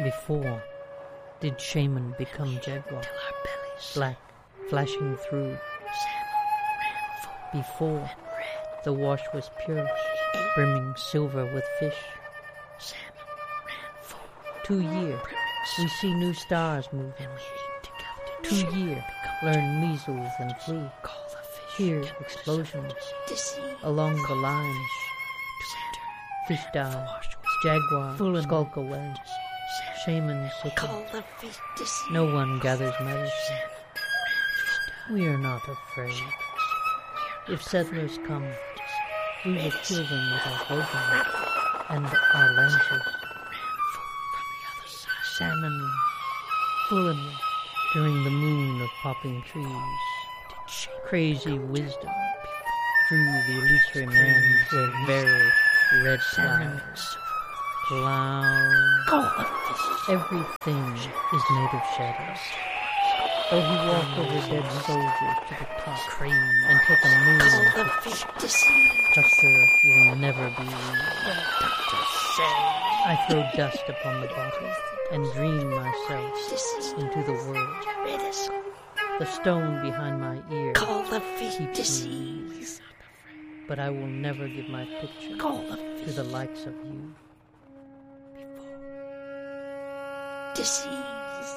Before did Shaman become jaguar, black, flashing through. Before the wash was pure, brimming silver with fish. 2 year, we see new stars moving. 2 year, learn measles and flu. Hear explosions along the line. Fish die, jaguar skulk away. Shaman sicken. No one gathers medicine. We are not afraid. If settlers come, we will kill them with our bowguns and our lances. Salmon fulling during the moon of popping trees. Crazy wisdom drew the illusory man to a very red flowers. Clown. Everything is made of shadows. Though he walk over dead soldiers to the top and take a moon Custer will never be read. I throw dust upon the bottle and dream myself into the world. The stone behind my ear keeps me, but I will never give my picture to the likes of you. Deceive.